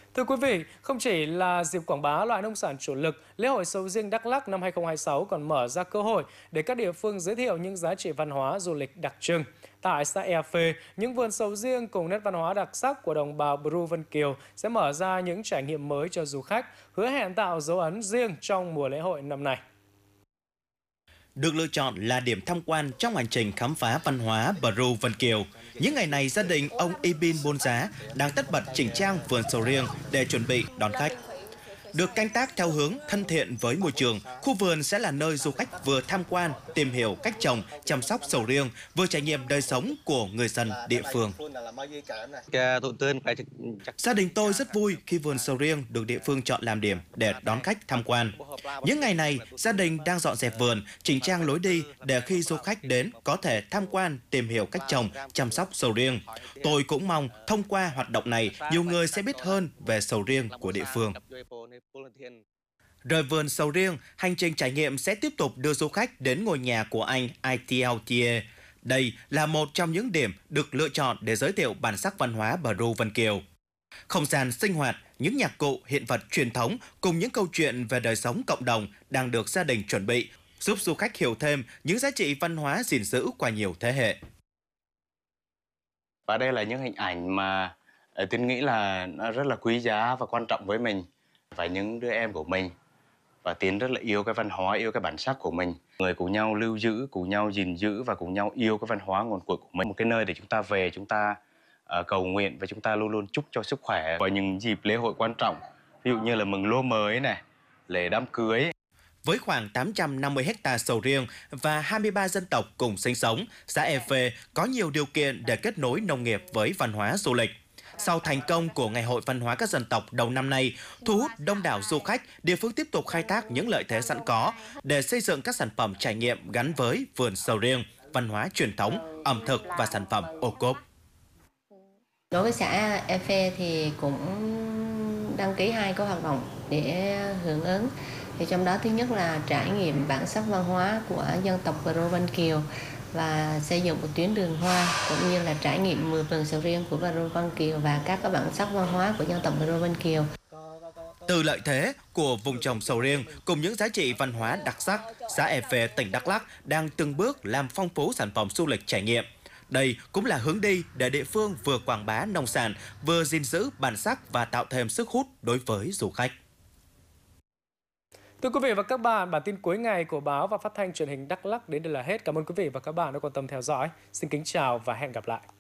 Thưa quý vị, không chỉ là dịp quảng bá loại nông sản chủ lực, lễ hội sầu riêng Đắk Lắk năm 2026 còn mở ra cơ hội để các địa phương giới thiệu những giá trị văn hóa du lịch đặc trưng. Tại xã Ea Phê, những vườn sầu riêng cùng nét văn hóa đặc sắc của đồng bào Bru Vân Kiều sẽ mở ra những trải nghiệm mới cho du khách, hứa hẹn tạo dấu ấn riêng trong mùa lễ hội năm nay. Được lựa chọn là điểm tham quan trong hành trình khám phá văn hóa Bru Vân Kiều. Những ngày này, gia đình ông Ibin Bôn Giá đang tất bật chỉnh trang vườn sầu riêng để chuẩn bị đón khách. Được canh tác theo hướng thân thiện với môi trường, khu vườn sẽ là nơi du khách vừa tham quan, tìm hiểu cách trồng, chăm sóc sầu riêng, vừa trải nghiệm đời sống của người dân địa phương. Gia đình tôi rất vui khi vườn sầu riêng được địa phương chọn làm điểm để đón khách tham quan. Những ngày này, gia đình đang dọn dẹp vườn, chỉnh trang lối đi để khi du khách đến có thể tham quan, tìm hiểu cách trồng, chăm sóc sầu riêng. Tôi cũng mong thông qua hoạt động này, nhiều người sẽ biết hơn về sầu riêng của địa phương. Rời vườn sầu riêng, hành trình trải nghiệm sẽ tiếp tục đưa du khách đến ngôi nhà của anh Aitiaotie. Đây là một trong những điểm được lựa chọn để giới thiệu bản sắc văn hóa Bru Vân Kiều. Không gian sinh hoạt, những nhạc cụ, hiện vật truyền thống cùng những câu chuyện về đời sống cộng đồng đang được gia đình chuẩn bị, giúp du khách hiểu thêm những giá trị văn hóa gìn giữ qua nhiều thế hệ. Và đây là những hình ảnh mà Tiến nghĩ là nó rất là quý giá và quan trọng với mình và những đứa em của mình. Và Tiến rất là yêu cái văn hóa, yêu cái bản sắc của mình. Người cùng nhau lưu giữ, cùng nhau gìn giữ và cùng nhau yêu cái văn hóa nguồn cội của mình. Một cái nơi để chúng ta về, chúng ta cầu nguyện và chúng ta luôn luôn chúc cho sức khỏe vào những dịp lễ hội quan trọng. Ví dụ như là mừng lúa mới này, lễ đám cưới. Với khoảng 850 ha sầu riêng và 23 dân tộc cùng sinh sống, xã Ea Phê có nhiều điều kiện để kết nối nông nghiệp với văn hóa du lịch. Sau thành công của Ngày hội Văn hóa các dân tộc đầu năm nay, thu hút đông đảo du khách, địa phương tiếp tục khai thác những lợi thế sẵn có để xây dựng các sản phẩm trải nghiệm gắn với vườn sầu riêng, văn hóa truyền thống, ẩm thực và sản phẩm ô cốp. Đối với xã Ea Phê thì cũng đăng ký 2 cái hoạt động để hưởng ứng. Thì trong đó thứ nhất là trải nghiệm bản sắc văn hóa của dân tộc Bru Vân Kiều và xây dựng một tuyến đường hoa, cũng như là trải nghiệm 10 vườn sầu riêng của Bru Vân Kiều và các bản sắc văn hóa của dân tộc Bru Vân Kiều. Từ lợi thế của vùng trồng sầu riêng cùng những giá trị văn hóa đặc sắc, xã Ea Phê, tỉnh Đắk Lắk đang từng bước làm phong phú sản phẩm du lịch trải nghiệm. Đây cũng là hướng đi để địa phương vừa quảng bá nông sản, vừa gìn giữ bản sắc và tạo thêm sức hút đối với du khách. Thưa quý vị và các bạn, bản tin cuối ngày của báo và phát thanh truyền hình Đắk Lắk đến đây là hết. Cảm ơn quý vị và các bạn đã quan tâm theo dõi. Xin kính chào và hẹn gặp lại.